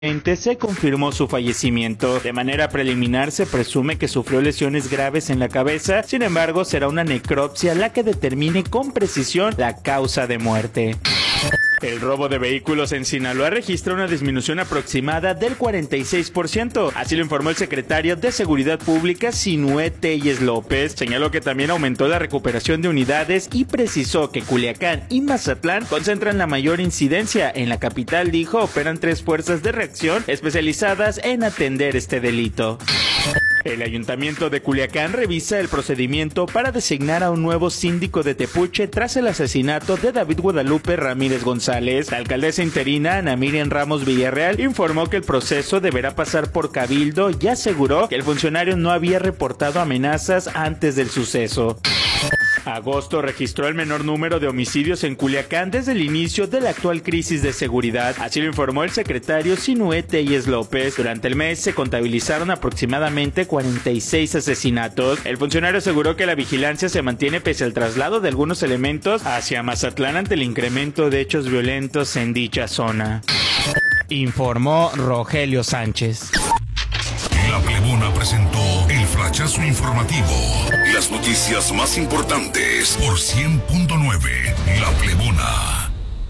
Se confirmó su fallecimiento. De manera preliminar se presume que sufrió lesiones graves en la cabeza, sin embargo será una necropsia la que determine con precisión la causa de muerte. El robo de vehículos en Sinaloa registra una disminución aproximada del 46%, así lo informó el secretario de Seguridad Pública, Sinué Telles López. Señaló que también aumentó la recuperación de unidades y precisó que Culiacán y Mazatlán concentran la mayor incidencia. En la capital, dijo, operan 3 fuerzas de reacción especializadas en atender este delito. El Ayuntamiento de Culiacán revisa el procedimiento para designar a un nuevo síndico de Tepuche tras el asesinato de David Guadalupe Ramírez González. La alcaldesa interina, Ana Miriam Ramos Villarreal, informó que el proceso deberá pasar por cabildo y aseguró que el funcionario no había reportado amenazas antes del suceso. Agosto registró el menor número de homicidios en Culiacán desde el inicio de la actual crisis de seguridad. Así lo informó el secretario Sinué Telles López. Durante el mes se contabilizaron aproximadamente 46 asesinatos. El funcionario aseguró que la vigilancia se mantiene pese al traslado de algunos elementos hacia Mazatlán ante el incremento de hechos violentos en dicha zona. Informó Rogelio Sánchez. La Plebona presentó el flachazo informativo. Las noticias más importantes por 100.9 La Plebona.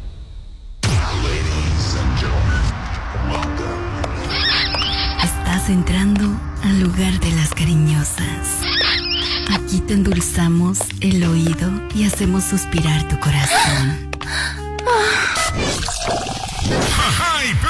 Estás entrando al lugar de las cariñosas. Aquí te endulzamos el oído y hacemos suspirar tu corazón.